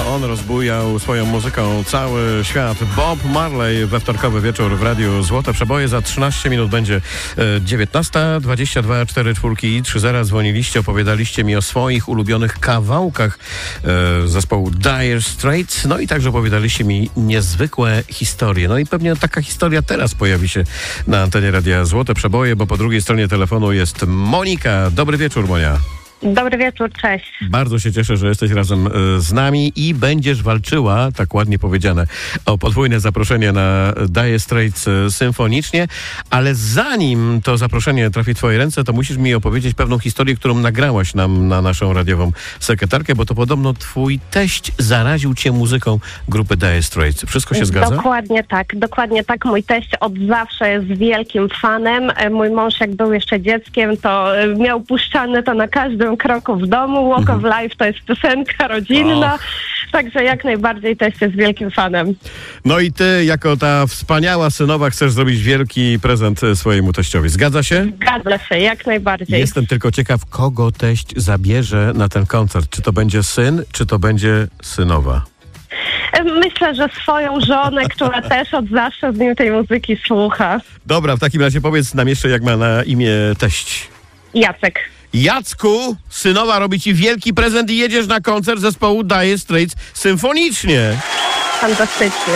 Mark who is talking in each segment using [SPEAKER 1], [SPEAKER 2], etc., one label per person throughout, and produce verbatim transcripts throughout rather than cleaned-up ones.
[SPEAKER 1] On rozbujał swoją muzyką cały świat. Bob Marley we wtorkowy wieczór w Radiu Złote Przeboje. Za trzynaście minut będzie dziewiętnasta, dwadzieścia dwa, cztery czwórki i trzy zera. Dzwoniliście, opowiadaliście mi o swoich ulubionych kawałkach e, zespołu Dire Straits. No i także opowiadaliście mi niezwykłe historie. No i pewnie taka historia teraz pojawi się na antenie Radia Złote Przeboje, bo po drugiej stronie telefonu jest Monika. Dobry wieczór, Monia.
[SPEAKER 2] Dobry wieczór, cześć.
[SPEAKER 1] Bardzo się cieszę, że jesteś razem z nami i będziesz walczyła, tak ładnie powiedziane, o podwójne zaproszenie na Dire Straits symfonicznie, ale zanim to zaproszenie trafi w twoje ręce, to musisz mi opowiedzieć pewną historię, którą nagrałaś nam na naszą radiową sekretarkę, bo to podobno twój teść zaraził cię muzyką grupy Dire Straits. Wszystko się zgadza?
[SPEAKER 2] Dokładnie tak, dokładnie tak. Mój teść od zawsze jest wielkim fanem. Mój mąż, jak był jeszcze dzieckiem, to miał puszczane to na każdym kroku w domu. Walk of Life to jest piosenka rodzinna, oh. Także jak najbardziej też jest wielkim fanem.
[SPEAKER 1] No i ty, jako ta wspaniała synowa, chcesz zrobić wielki prezent swojemu teściowi. Zgadza się?
[SPEAKER 2] Zgadza się, jak najbardziej.
[SPEAKER 1] Jestem tylko ciekaw, kogo teść zabierze na ten koncert. Czy to będzie syn, czy to będzie synowa?
[SPEAKER 2] Myślę, że swoją żonę, która też od zawsze z nim tej muzyki słucha.
[SPEAKER 1] Dobra, w takim razie powiedz nam jeszcze, jak ma na imię teść.
[SPEAKER 2] Jacek.
[SPEAKER 1] Jacku, synowa robi ci wielki prezent i jedziesz na koncert zespołu Dire Straits symfonicznie.
[SPEAKER 2] Fantastycznie.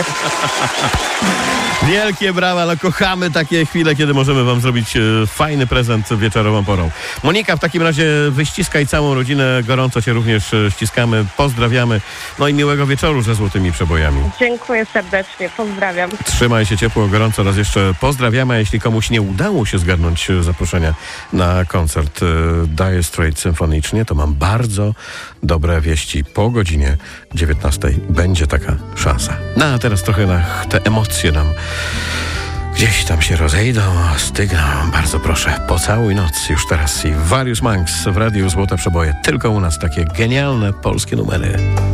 [SPEAKER 1] Wielkie brawa, no kochamy takie chwile, kiedy możemy wam zrobić e, fajny prezent wieczorową porą. Monika, w takim razie wyściskaj całą rodzinę, gorąco cię również e, ściskamy, pozdrawiamy, no i miłego wieczoru ze Złotymi Przebojami.
[SPEAKER 2] Dziękuję serdecznie, pozdrawiam.
[SPEAKER 1] Trzymaj się ciepło, gorąco raz jeszcze pozdrawiamy, a jeśli komuś nie udało się zgarnąć zaproszenia na koncert e, Dire Straits symfonicznie, to mam bardzo dobre wieści. Po godzinie dziewiętnastej będzie taka szansa. No a teraz trochę na te emocje nam gdzieś tam się rozejdą, stygną. Bardzo proszę, Pocałuj noc już teraz i Various Monks w Radiu Złote Przeboje. Tylko u nas takie genialne polskie numery.